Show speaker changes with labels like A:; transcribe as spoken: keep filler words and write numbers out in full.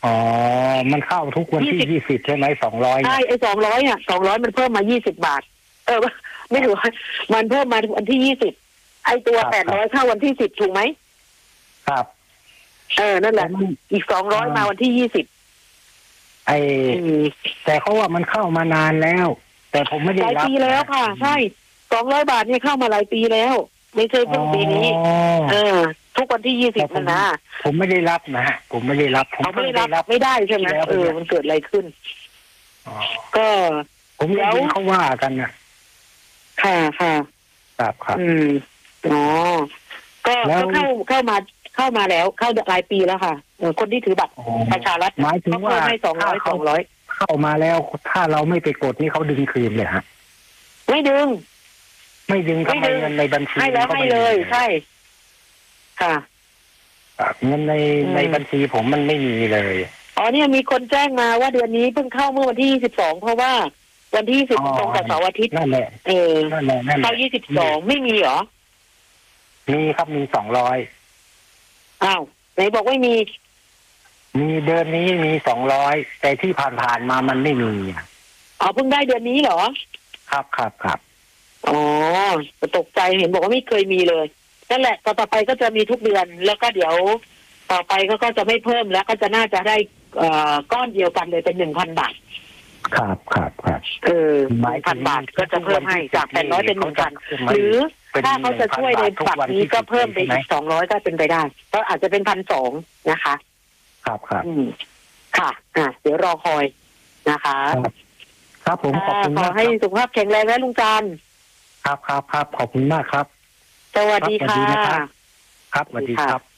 A: อ๋อมันเข้าทุกวันที่ยี่สิบใช่ไหมสองร้อย
B: ใช่ไอ้สองร้อยอ่ะสองร้อยมันเพิ่มมายี่สิบบาทเออไม่ถูกมันเพิ่มมาวันที่ยี่สิบไอ้ตัวแปดร้อยเข้าวันที่สิบถูกไหม
A: ครับ
B: เออนั่นแหละอีกสองร้อยมาวันที่ยี่สิบ
A: ไอ้แต่เขาว่ามันเข้ามานานแล้วแต่ผมไม่ได้รับหลาย
B: ปีแล้วค่ะใช่สองร้อยบาทเนี่ยเข้ามาหลายปีแล้วไม่ใช่เพิ่งปีนี้เออทุกวันที่ยี่สิบนะนะ
A: ผมไม่ได้รับนะฮะผมไม่ได้รับ
B: ผมไม่ได้รับไม่ได้ใช่ไหมเออมันเกิดอะไรขึ้นก็
A: ผมได้ยินเขาว่ากันนะ
B: ค่ะค่ะ
A: ครับครับ
B: อืมอ๋อก็เข้าเข้ามาเข้ามาแล้วเข้าหลายปีแล้วค่ะคนที่ถือบัตรประชารัฐ
A: หมายถึงว่า
B: ให้สองร้อยสองร้อย
A: เข้ามาแล้วถ้าเราไม่ไปกดนี่เขาดึงคืนเลยฮะ
B: ไม่ดึง
A: ไม่ดึงทำไมเงินในบัญชี
B: ให้แล้วให้เลยใช่ค่ะ
A: เงินในในบัญชีผมมันไม่มีเลย
B: อ๋อเนี่ยมีคนแจ้งมาว่าเดือนนี้เพิ่งเข้าเมื่อวันที่ยี่สิบสองเพราะว่าวันที่สิบตรงกับเสาร์อาทิตย์
A: นั่นแหละ
B: เออ
A: นั่นแหละนั่นแหละ
B: เข้ายี่สิบสองไม่มีเหรอ
A: มีครับมีสองร้อย
B: อ้าวไหนบอกไม่มี
A: มีเดือนนี้มีสองร้อยแต่ที่ผ่านๆมามันไม่มี
B: อ๋อเพิ่งได้เดือนนี้เหรอ
A: ครับครับครับ
B: อ๋อตกใจเห็นบอกว่าไม่เคยมีเลยนั่นแหละต่อไปก็จะมีทุกเดือนแล้วก็เดี๋ยวต่อไปก็ก็จะไม่เพิ่มแล้วก็จะน่าจะได้เอ่อก้อนเดียวกันเลยเป็นหนึ่งพันบาท
A: ครับครับครับ
B: เออหนึ่งพันบาทก็จะเพิ่มให้จากแปดร้อยเป็นหนึ่งพันหรือถ้าเขาจะช่วยในฝักนี้ก็เพิ่มไปอีกสองร้อยก็เป็นไปได้ก็อาจจะเป็นพันสองนะคะ
A: ครับครับ
B: ค่ะอ่ะเดี๋ยวรอคอยนะคะ
A: ครับผมขอบคุณ
B: ขอให้สุขภาพแข็งแรงนะลุงจันทร์
A: ครับครับครับขอบคุณมากครับ
B: สวัสดีค่ะ
A: ครับสวัสดีครับ